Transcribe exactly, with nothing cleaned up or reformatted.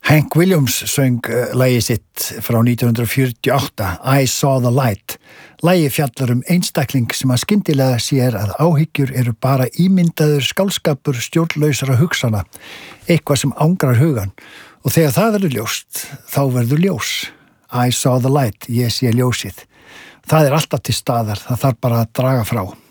Hank Williams söng lagið sitt frá nítján hundruð fjörutíu og átta, I Saw the Light. Lagið fjallar um einstakling sem að skyndilega sér að áhyggjur eru bara ímyndaður skálskapur stjórnlausra hugsana, eitthvað sem angrar hugan. Og þegar það verður ljóst, þá verður ljós. I saw the light, ég sé ljósið. Það er alltaf til staðar, það þarf bara að draga frá.